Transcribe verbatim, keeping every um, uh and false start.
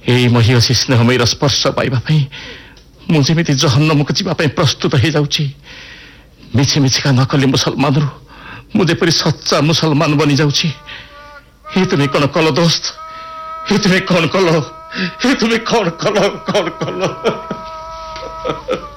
यही महिषी स्नेहमयीर स्पर्श पाइबा मु जेमिति जहन्नमको जीवा प्रस्तुत हो जाउछि। मिछि मिछिका नकली मुसलमान मु जेपरि सच्चा मुसलमान बनी जाउछि। हे तुमे कौन कल दोस्त? हे तुमे कौन कल? हे तुमे कौन कल? कौन कल?